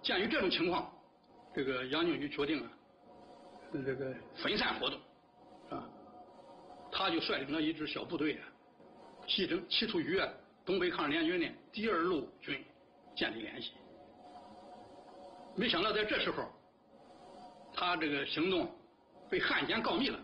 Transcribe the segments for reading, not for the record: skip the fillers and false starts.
鉴于这种情况，这个杨靖宇决定这个分散活动，他就率领了一支小部队企图与东北抗日联军的第2路军建立联系。没想到在这时候，他这个行动被汉奸告密了。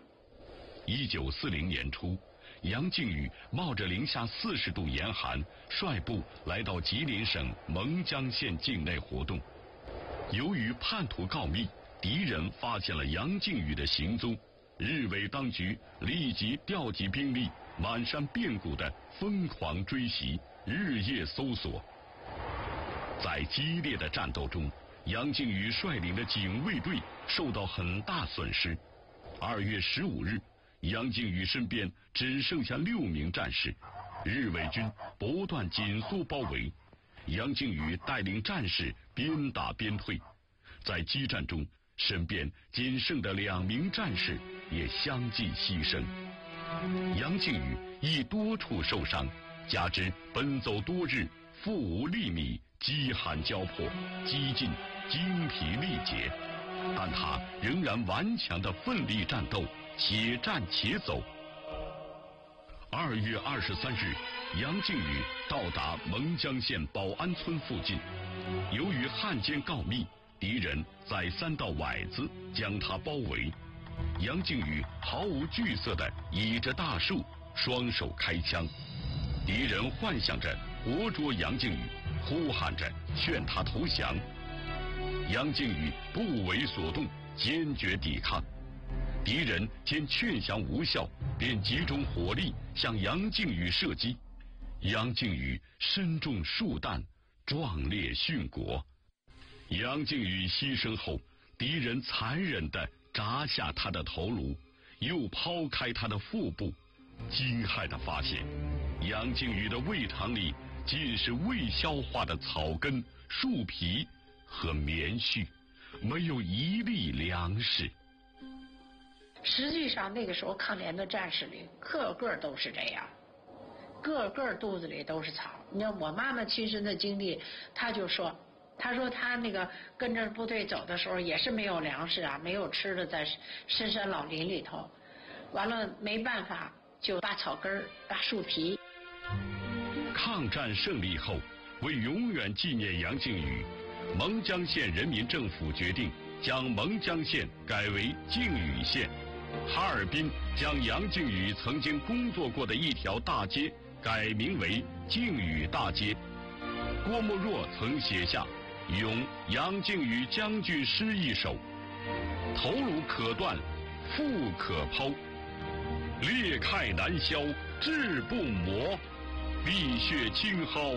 1940年初，杨靖宇冒着零下40度严寒，率部来到吉林省蒙江县境内活动。由于叛徒告密，敌人发现了杨靖宇的行踪，日伪当局立即调集兵力，满山遍谷的疯狂追袭，日夜搜索。在激烈的战斗中，杨靖宇率领的警卫队受到很大损失。2月15日，杨靖宇身边只剩下6名战士，日伪军不断紧缩包围，杨靖宇带领战士边打边退。在激战中，身边仅剩的2名战士也相继牺牲。杨靖宇亦多处受伤，加之奔走多日，腹无力米，饥寒交迫，几近精疲力竭，但他仍然顽强地奋力战斗，且战且走。2月23日，杨靖宇到达蒙江县保安村附近，由于汉奸告密，敌人再3道崴子将他包围。杨靖宇毫无惧色地倚着大树，双手开枪。敌人幻想着活捉杨靖宇，呼喊着劝他投降。杨靖宇不为所动，坚决抵抗。敌人见劝降无效，便集中火力向杨靖宇射击。杨靖宇身中数弹，壮烈殉国。杨靖宇牺牲后，敌人残忍地砸下他的头颅，又抛开他的腹部，惊骇地发现杨靖宇的胃肠里尽是未消化的草根、树皮和棉絮，没有一粒粮食。 实际上那个时候抗联的战士里个个都是这样，个个肚子里都是草。你看我妈妈亲身的经历，她就说，她说她那个跟着部队走的时候也是没有粮食啊，没有吃的，在深山老林里头，完了没办法就扒草根扒树皮。 抗战胜利后，为永远纪念杨靖宇，蒙江县人民政府决定将蒙江县改为靖宇县。哈尔滨将杨靖宇曾经工作过的一条大街改名为靖宇大街。郭沫若曾写下《咏杨靖宇将军诗》一首：头颅可断，腹可剖，裂开难消志不磨，碧血青蒿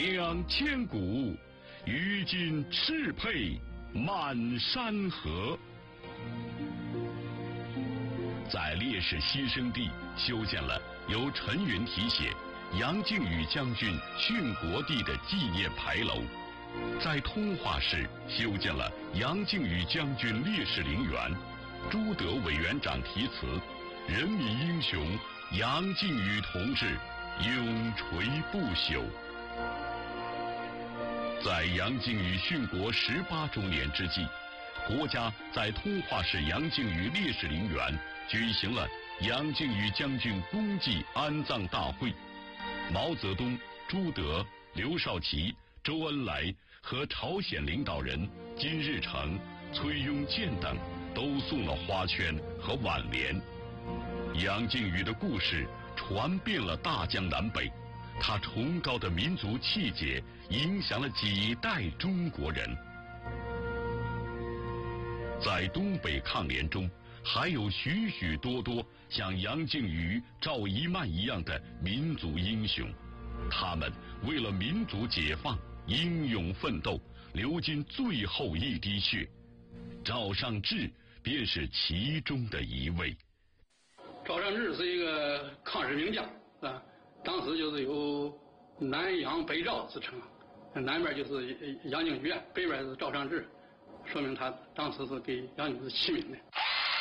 2000股，于今赤配满山河。在烈士牺牲地修建了由陈云题写杨靖宇将军殉国地的纪念牌楼，在通化市修建了杨靖宇将军烈士陵园，朱德委员长题词：人民英雄杨靖宇同志永垂不朽。在杨靖宇殉国18周年之际，国家在通化市杨靖宇烈士陵园举行了杨靖宇将军公祭安葬大会。毛泽东、朱德、刘少奇、周恩来和朝鲜领导人金日成、崔庸健等都送了花圈和挽联。杨靖宇的故事传遍了大江南北，他崇高的民族气节影响了几代中国人。在东北抗联中，还有许许多多像杨靖宇、赵一曼一样的民族英雄，他们为了民族解放英勇奋斗，流尽最后一滴血。赵尚志便是其中的一位。 赵尚志是一个抗日名将啊，当时就是有南杨北赵之称，南边就是杨靖宇，北边是赵尚志，说明他当时是给杨靖宇起名的。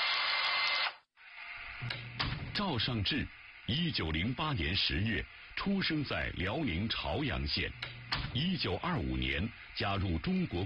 赵尚志1908年10月出生在辽宁朝阳县，1925年加入中国